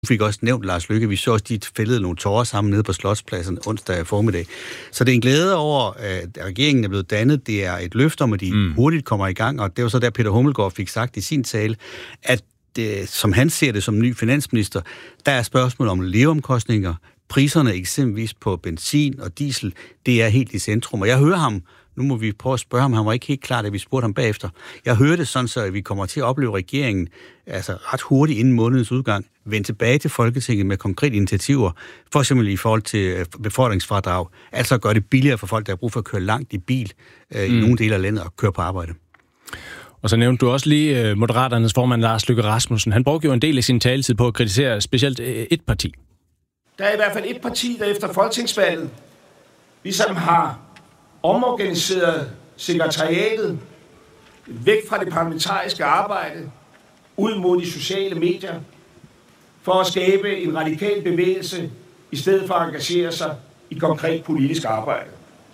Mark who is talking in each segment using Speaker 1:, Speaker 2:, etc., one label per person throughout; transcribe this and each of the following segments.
Speaker 1: fik også nævnt Lars Løkke. Vi så også, de fældede nogle tårer sammen nede på Slotspladsen onsdag formiddag. Så det er en glæde over, at regeringen er blevet dannet. Det er et løfte om, at de hurtigt kommer i gang, og det var så der Peter Hummelgaard fik sagt i sin tale, at som han ser det som ny finansminister, der er spørgsmål om leveomkostninger, priserne eksempelvis på benzin og diesel, det er helt i centrum. Og jeg hører ham, nu må vi prøve at spørge ham, han var ikke helt klar, da vi spurgte ham bagefter. Jeg hørte det sådan, så vi kommer til at opleve regeringen altså ret hurtigt inden månedens udgang vende tilbage til Folketinget med konkrete initiativer, for eksempel i forhold til befordringsfradrag, altså gøre det billigere for folk, der har brug for at køre langt i bil i nogle dele af landet og køre på arbejde.
Speaker 2: Og så nævnte du også lige Moderaternes formand Lars Løkke Rasmussen. Han brugte jo en del af sin taletid på at kritisere specielt et parti.
Speaker 3: Der er i hvert fald et parti, der efter folketingsvalget ligesom har omorganiseret sekretariatet væk fra det parlamentariske arbejde ud mod de sociale medier for at skabe en radikal bevægelse i stedet for at engagere sig i konkret politisk arbejde.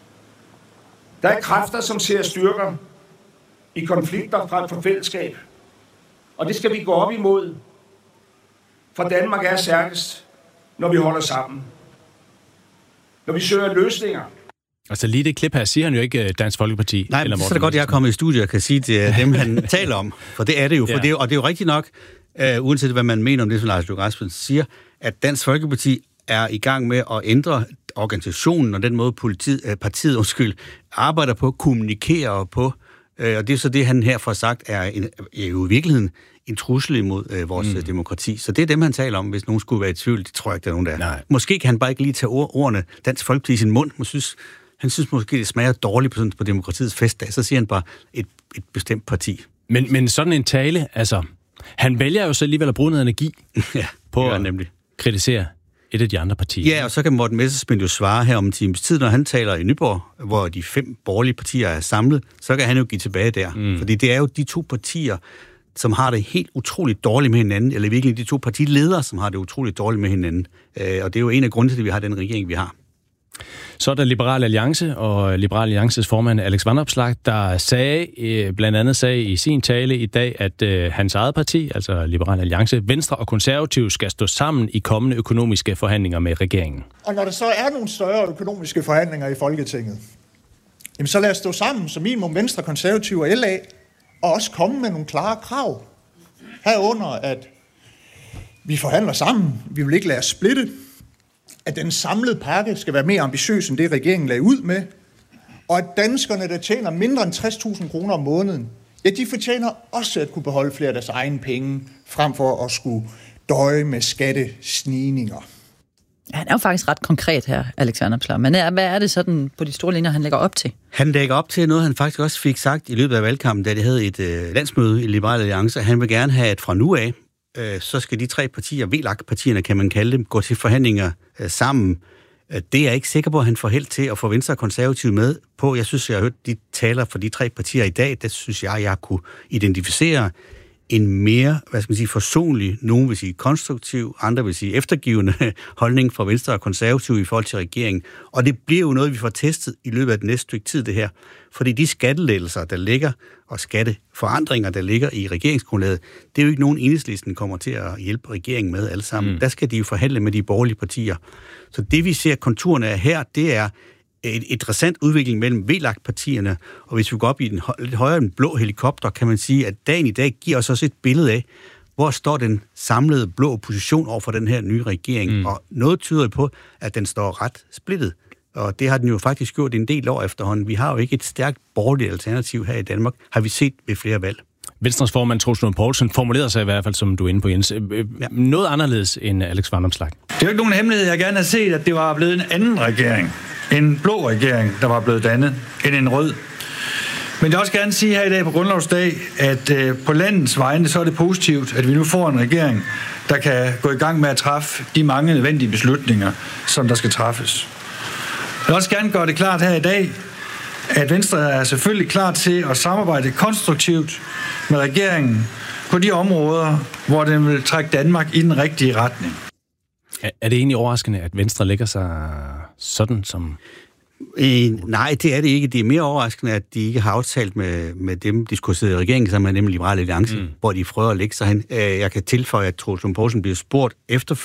Speaker 3: Der er kræfter, som ser styrker i konflikter frem for fællesskab, og det skal vi gå op imod, for Danmark er stærkest, når vi holder sammen. Når vi søger løsninger.
Speaker 2: Altså lige det klip her siger han jo ikke Dansk Folkeparti.
Speaker 1: Nej, men så er det godt, jeg er kommet i studiet og kan sige til dem, han taler om. For det er det jo. For det er, og det er jo rigtigt nok, uanset hvad man mener om det, som Lars Løkke Rasmussen siger, at Dansk Folkeparti er i gang med at ændre organisationen og den måde partiet arbejder på, kommunikerer på. Og det er så det, han her får sagt, er jo i virkeligheden en trussel imod vores demokrati. Så det er dem, han taler om, hvis nogen skulle være i tvivl. Det tror jeg ikke, der er nogen, der er. Nej. Måske kan han bare ikke lige tage ordene Dansk Folkeparti i sin mund. Han synes måske, det smager dårligt på demokratiets festdag. Så siger han bare et bestemt parti.
Speaker 2: Men sådan en tale, altså, han vælger jo så alligevel at bruge noget energi på at kritisere et af de andre partier.
Speaker 1: Ja, og så kan Morten Messerschmidt jo svare her om en times tid, når han taler i Nyborg, hvor de 5 borgerlige partier er samlet, så kan han jo give tilbage der. Fordi det er jo de 2 partier, som har det helt utroligt dårligt med hinanden, eller virkelig de 2 partiledere, som har det utroligt dårligt med hinanden. Og det er jo en af grundene til, at vi har den regering, vi har.
Speaker 2: Så er der Liberal Alliance og Liberal Alliances formand Alex Vanopslagh, der blandt andet sagde i sin tale i dag, at hans eget parti, altså Liberal Alliance, Venstre og Konservative, skal stå sammen i kommende økonomiske forhandlinger med regeringen.
Speaker 4: Og når der så er nogle større økonomiske forhandlinger i Folketinget, jamen så lad os stå sammen som minimum Venstre, Konservative og LA, og også komme med nogle klare krav. Herunder, at vi forhandler sammen, vi vil ikke lade os splitte, at den samlede pakke skal være mere ambitiøs end det, regeringen lagde ud med, og at danskerne, der tjener mindre end 60.000 kroner om måneden, ja, de fortjener også at kunne beholde flere af deres egne penge, frem for at skulle døje med skattesnigninger.
Speaker 5: Ja, han er jo faktisk ret konkret her, Alex Vanopslagh. Men hvad er det sådan på de store linjer, han lægger op til?
Speaker 1: Han lægger op til noget, han faktisk også fik sagt i løbet af valgkampen, da de havde et landsmøde i Liberal Alliance. Han vil gerne have, at fra nu af, så skal de 3 partier, VLAK-partierne kan man kalde dem, gå til forhandlinger sammen. Det er jeg ikke sikker på, at han får held til at få Venstre og Konservative med på. Jeg synes, jeg har hørt de taler for de 3 partier i dag. Det synes jeg kunne identificere en mere, forsonlig, nogen vil sige konstruktiv, andre vil sige eftergivende holdning fra Venstre og Konservative i forhold til regeringen. Og det bliver jo noget, vi får testet i løbet af det næste stykke tid, det her. Fordi de skattelettelser, der ligger, og skatteforandringer, der ligger i regeringsgrundlaget, det er jo ikke nogen Enhedslisten kommer til at hjælpe regeringen med alle sammen. Der skal de jo forhandle med de borgerlige partier. Så det, vi ser konturerne af her, det er et interessant udvikling mellem VLAK-partierne, og hvis vi går op i den lidt højere den blå helikopter, kan man sige, at dagen i dag giver os også et billede af, hvor står den samlede blå opposition over for den her nye regering, og noget tyder på, at den står ret splittet. Og det har den jo faktisk gjort en del år efterhånden. Vi har jo ikke et stærkt borgerligt alternativ her i Danmark, har vi set ved flere valg.
Speaker 2: Venstres formand Troels Lund Poulsen formulerede sig i hvert fald, som du er inde på, Jens, noget anderledes end Alex Vanopslagh.
Speaker 6: Det er jo ikke nogen hemmelighed, jeg gerne har set, at det var blevet en anden regering. En blå regering, der var blevet dannet, end en rød. Men jeg vil også gerne sige her i dag på Grundlovsdag, at på landets vegne, så er det positivt, at vi nu får en regering, der kan gå i gang med at træffe de mange nødvendige beslutninger, som der skal træffes. Jeg vil også gerne gøre det klart her i dag, at Venstre er selvfølgelig klar til at samarbejde konstruktivt med regeringen på de områder, hvor den vil trække Danmark i den rigtige retning.
Speaker 2: Er det egentlig overraskende, at Venstre lægger sig sådan som...
Speaker 1: Nej, det er det ikke. Det er mere overraskende, at de ikke har aftalt med dem, de skulle sidde i regeringen sammen med, nemlig Liberale Alliance, hvor de prøver at lægge sig hen. Jeg kan tilføje, at Troels Lund Poulsen bliver spurgt